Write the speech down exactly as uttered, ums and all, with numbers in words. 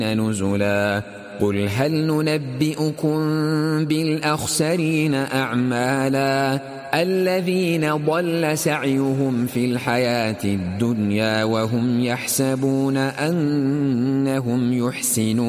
نزلا قل هل ننبئكم بالأخسرين أعمالا الذين ضل سعيهم في الحياة الدنيا وهم يحسبون أنهم يحسنون